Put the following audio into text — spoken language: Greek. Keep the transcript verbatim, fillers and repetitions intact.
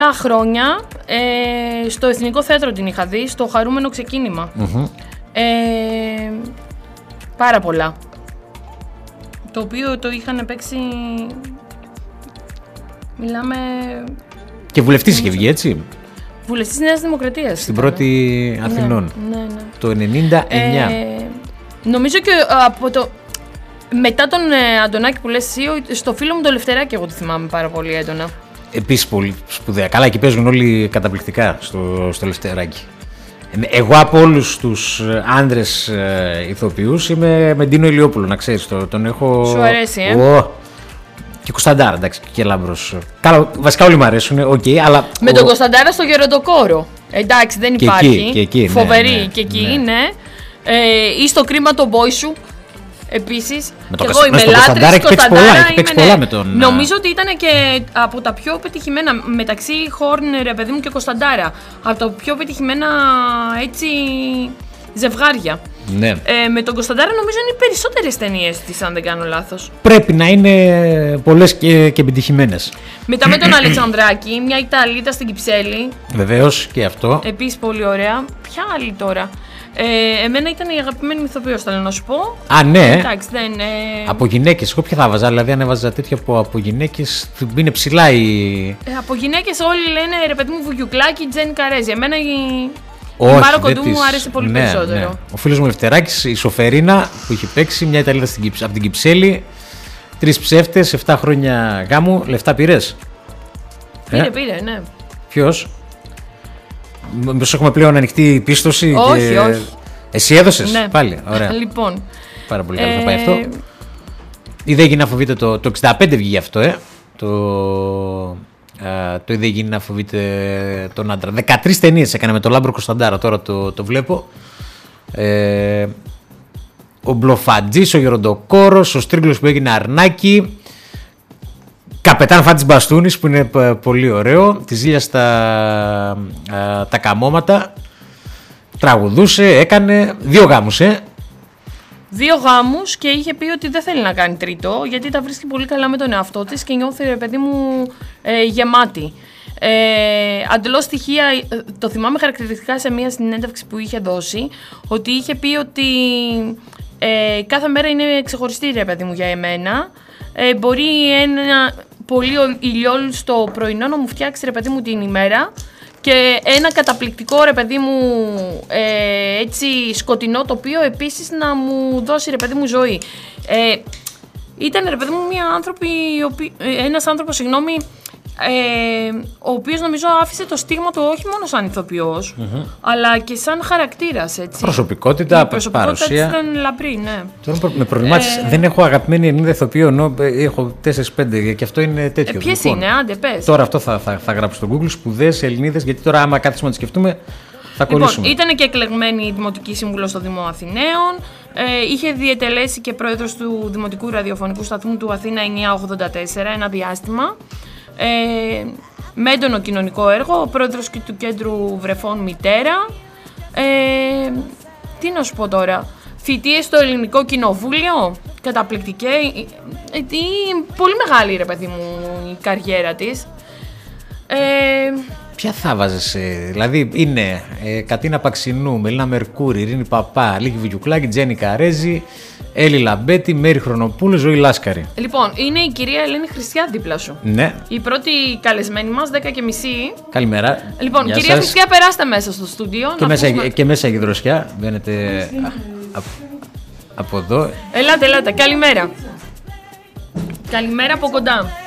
χρόνια ε, στο Εθνικό Θέατρο την είχα δει, στο Χαρούμενο Ξεκίνημα. Mm-hmm. Ε, πάρα πολλά. Το οποίο το είχαν παίξει... Μιλάμε... Και βουλευτής είχε βγει, έτσι. Βουλευτής Νέας Δημοκρατίας. Στην πρώτη Αθηνών. Ναι, ναι, ναι. Το ενενήντα εννιά. Ε, νομίζω και από το... Μετά τον ε, Αντωνάκη που λες εσύ, στο φίλο μου το Λευτεράκη εγώ τη θυμάμαι πάρα πολύ έντονα. Επίσης πολύ σπουδαία. Καλά, εκεί παίζουν όλοι καταπληκτικά στο, στο Λευτεράκη. Εγώ από όλους τους άντρες ε, ηθοποιούς είμαι με Ντίνο Ηλιόπουλο, να ξέρεις. Το, τον έχω... Σου αρέσει, ε? Ο, και Κωνσταντάρα, εντάξει, και Λάμπρος. Καλά, βασικά όλοι μου αρέσουν, οκ, okay, αλλά... Με ο... τον Κωνσταντάρα στο Γεροντοκόρο. Εντάξει, δεν και υπάρχει. Εκεί, και εκεί, φοβερή, ναι, ναι, και εκεί, ναι. ναι. Ε, ή στο Κρίμα τον boy σου. Επίσης, με το και εγώ είμαι λάτρης έχει παίξει πολλά, έχει παίξει πολλά ναι. με τον... Νομίζω ότι ήταν και από τα πιο πετυχημένα, μεταξύ Χόρν, ρε παιδί μου, και Κωνσταντάρα, από τα πιο πετυχημένα, έτσι, ζευγάρια. Ναι. Ε, με τον Κωνσταντάρα νομίζω είναι οι περισσότερες ταινίες της, αν δεν κάνω λάθος. Πρέπει να είναι πολλές και, και επιτυχημένες. Μετά με τον Αλεξανδράκη, μια Ιταλίδα στην Κυψέλη. Βεβαίως και αυτό. Επίσης πολύ ωραία. Ποια άλλη τώρα? Ε, εμένα ήταν η αγαπημένη μυθοποιός, θέλω να σου πω. Α, ναι. Εντάξει, δεν, ε... Από γυναίκες, εγώ ποια θα βάζα, δηλαδή αν έβαζα τέτοια από, από γυναίκες, είναι ψηλά η... Ε, από γυναίκες όλοι λένε, ρε παιδί μου, Βουγιουκλάκη, Τζένι Καρέζη. Εμένα η, Όχι, η Μάρο Κοντού της... μου άρεσε πολύ ναι, περισσότερο. Ναι. Ο φίλος μου Λευτεράκης, η Σοφερίνα, που είχε παίξει, μια Ιταλίδα στην, από την Κυψέλη, τρεις ψεύτες, εφτά χρόνια γάμου, λεφτά πήρες? Πήρε, ε? πήρε, ναι. Ποιος? Μήπως έχουμε πλέον ανοιχτή πίστοση? Όχι, και... όχι. Εσύ έδωσες? Ναι. Πάλι, ωραία. Λοιπόν. Πάρα πολύ καλά, ε... θα πάει αυτό. Ή δεν γίνει να φοβείτε το, το εξήντα πέντε βγήκε αυτό, ε. Το, α, το ή δεν γίνει να φοβείτε τον άντρα. δεκατρείς ταινίες έκανε με τον Λάμπρο Κωνσταντάρα, τώρα το, το βλέπω. Ε, ο Μπλοφατζής, ο Γεροντοκόρος, ο Στρίγκλος που έγινε Αρνάκι. Καπετάν Φάτης Μπαστούνης που είναι πολύ ωραίο. Τη Ζήλια στα α, τα καμώματα. Τραγουδούσε, έκανε δύο γάμους, ε. Δύο γάμους και είχε πει ότι δεν θέλει να κάνει τρίτο, γιατί τα βρίσκει πολύ καλά με τον εαυτό της και νιώθει, ρε παιδί μου, ε, γεμάτη. Ε, αντελώς στοιχεία, το θυμάμαι χαρακτηριστικά σε μια συνέντευξη που είχε δώσει, ότι είχε πει ότι ε, κάθε μέρα είναι ξεχωριστή, ρε παιδί μου, για εμένα. Ε, μπορεί ένα πολύ ηλιόλουστο πρωινό να μου φτιάξει, ρε παιδί μου, την ημέρα. Και ένα καταπληκτικό, ρε παιδί μου, ε, έτσι σκοτεινό τοπίο επίσης να μου δώσει, ρε παιδί μου, ζωή. Ε, ήταν, ρε παιδί μου, μια άνθρωποι, ένας άνθρωπος, συγγνώμη, ε, ο οποίος νομίζω άφησε το στίγμα του όχι μόνο σαν ηθοποιός, mm-hmm. αλλά και σαν χαρακτήρας, έτσι. Προσωπικότητα, η προσωπικότητα παρουσία. Ήταν λαπρή, ναι. Τώρα με προβλημάτισε. Ε... Δεν έχω αγαπημένη Ελληνίδα ηθοποιό, ενώ έχω τέσσερα πέντε και αυτό είναι τέτοιο. Ε, ποιες λοιπόν, είναι, άντε πες. Τώρα αυτό θα, θα, θα γράψω στο Google, σπουδαίες Ελληνίδες, γιατί τώρα άμα κάτσουμε να τις σκεφτούμε θα κολλήσουμε. Λοιπόν, ήταν και εκλεγμένη δημοτική σύμβουλος στο Δήμο Αθηναίων. Ε, είχε διετελέσει και πρόεδρος του Δημοτικού Ραδιοφωνικού Σταθμού του Αθήνα εννιακόσια ογδόντα τέσσερα ένα διάστημα. Ε, με έντονο κοινωνικό έργο, ο πρόεδρος του Κέντρου Βρεφών Μητέρα. Ε, τι να σου πω τώρα, θητείες στο Ελληνικό Κοινοβούλιο, καταπληκτική, ε, ε, πολύ μεγάλη, ρε παιδί μου, η καριέρα της. Ε, Ποια θα βάζεις, ε, δηλαδή είναι ε, Κατίνα Παξινού, Μελίνα Μερκούρη, Ειρήνη Παπά, Λίκη Βουγιουκλάκη, Τζένι Καρέζη, Έλλη Λαμπέτη, Μέρη Χρονοπούλου, Ζωή Λάσκαρη. Λοιπόν, είναι η κυρία Ελένη Χριστιά δίπλα σου. Ναι. Η πρώτη καλεσμένη μας, δέκα και μισή. Καλημέρα. Λοιπόν, Γεια κυρία σας. Χριστιά, περάστε μέσα στο στούντιο. Και, μέσα, πούμε... και μέσα η δροσιά. Μπαίνετε α, α, από εδώ. Ελάτε, ελάτε. Καλημέρα. Καλημέρα από κοντά.